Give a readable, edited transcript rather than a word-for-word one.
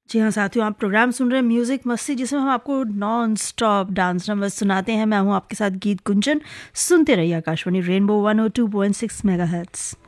जी हाँ साथियों, आप प्रोग्राम सुन रहे हैं म्यूजिक मस्ती, जिसमें हम आपको नॉन स्टॉप डांस नंबर सुनाते हैं। मैं हूँ आपके साथ गीत गुंजन। सुनते रहिए आकाशवाणी रेनबो 102.6 मेगाहर्ट्ज़।